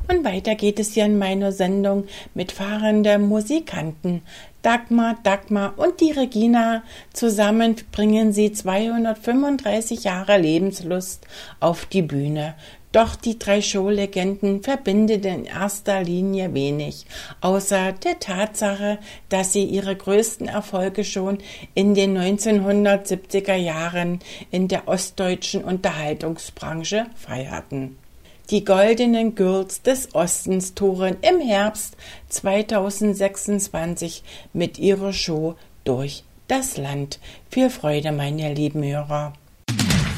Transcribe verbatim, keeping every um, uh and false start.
Und weiter geht es hier in meiner Sendung mit fahrenden Musikanten. Dagmar, Dagmar und die Regina zusammen bringen sie zweihundertfünfunddreißig Jahre Lebenslust auf die Bühne. Doch die drei Showlegenden verbindet in erster Linie wenig, außer der Tatsache, dass sie ihre größten Erfolge schon in den neunzehnhundertsiebziger Jahren in der ostdeutschen Unterhaltungsbranche feierten. Die Goldenen Girls des Ostens touren im Herbst zweitausendsechsundzwanzig mit ihrer Show durch das Land. Viel Freude, meine lieben Hörer.